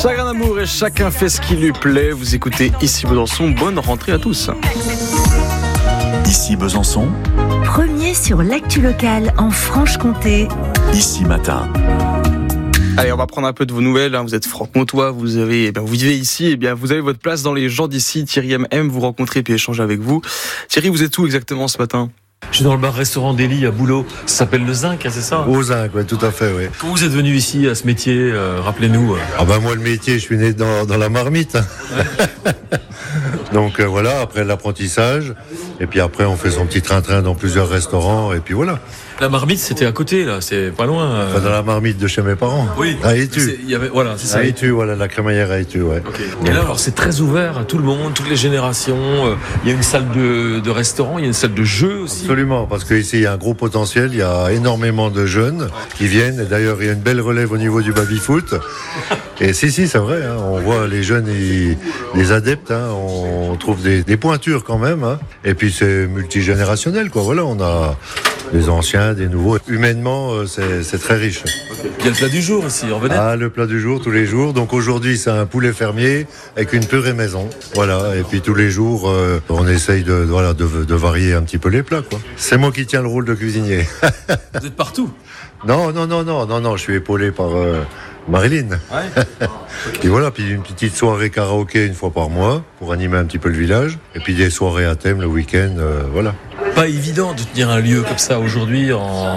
Chacun d'amour et chacun fait ce qui lui plaît. Vous écoutez Ici Besançon, bonne rentrée à tous. Ici Besançon, Premier sur l'actu locale en Franche-Comté. Ici Matin. Allez, on va prendre un peu de vos nouvelles. Vous êtes franc-comtois, vous vivez ici. Vous avez votre place dans les gens d'ici. Thierry aime vous rencontrer et échanger avec vous. Thierry, vous êtes où exactement ce matin ? Je suis dans le bar-restaurant d'Élie à Boulot. Ça s'appelle le Zinc, c'est ça ? Au Zinc, oui, tout à fait, oui. Quand vous êtes venu ici à ce métier, rappelez-nous. Moi, le métier, je suis né dans la marmite. Donc voilà, après l'apprentissage. Et puis après, on fait son petit train-train dans plusieurs restaurants. Et puis voilà. La marmite, c'était à côté, là, c'est pas loin. Enfin, dans la marmite de chez mes parents. Oui. À Étu. Voilà, c'est ça. À Étu, voilà, la crémaillère à Étu, ouais. Okay. Et là, alors, c'est très ouvert à tout le monde, toutes les générations. Il y a une salle de restaurant, il y a une salle de jeu aussi. Absolument, parce qu'ici, il y a un gros potentiel. Il y a énormément de jeunes qui viennent. Et d'ailleurs, il y a une belle relève au niveau du baby-foot. Et si, c'est vrai. Hein, on voit les jeunes, les adeptes. Hein, on trouve des pointures quand même. Hein. Et puis, c'est multigénérationnel, quoi. Voilà, on a des anciens, des nouveaux. Humainement, c'est très riche. Okay. Il y a le plat du jour ici, revenez. Ah, le plat du jour, tous les jours. Donc aujourd'hui, c'est un poulet fermier avec une purée maison. Voilà. Et puis tous les jours, on essaye de varier un petit peu les plats, quoi. C'est moi qui tiens le rôle de cuisinier. Vous êtes partout ? Non. Je suis épaulé par Marilyn. Ouais. Et voilà, puis une petite soirée karaoké une fois par mois pour animer un petit peu le village. Et puis des soirées à thème le week-end, voilà. Pas évident de tenir un lieu comme ça aujourd'hui en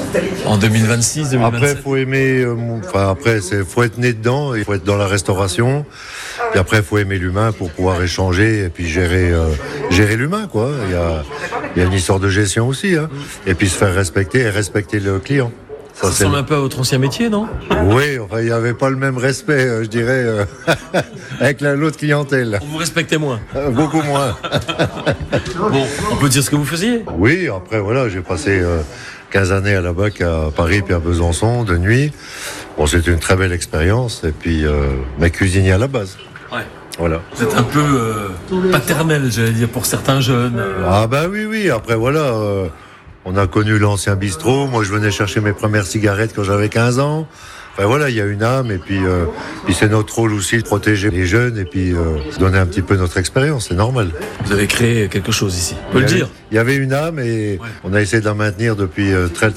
2026, 2027. Après, faut aimer. Faut être né dedans. Il faut être dans la restauration. Puis après, faut aimer l'humain pour pouvoir échanger et puis gérer l'humain, quoi. Il y a une histoire de gestion aussi, hein. Et puis se faire respecter et respecter le client. Ça ressemble un peu à votre ancien métier, non ? Oui, il n'y avait pas le même respect, je dirais, avec l'autre clientèle. Vous respectez moins ? Beaucoup moins. Bon, on peut dire ce que vous faisiez ? Oui, après, voilà, j'ai passé 15 années à la BAC à Paris puis à Besançon, de nuit. Bon, c'était une très belle expérience. Et puis, mais cuisinier à la base. Ouais. Voilà. Vous êtes un peu paternel, j'allais dire, pour certains jeunes. Ah oui. Après, voilà... on a connu l'ancien bistrot. Moi, je venais chercher mes premières cigarettes quand j'avais 15 ans. Enfin voilà, il y a une âme et puis c'est notre rôle aussi de protéger les jeunes et puis donner un petit peu notre expérience, c'est normal. Vous avez créé quelque chose ici, on peut le dire. Il y avait une âme et on a essayé de la maintenir depuis très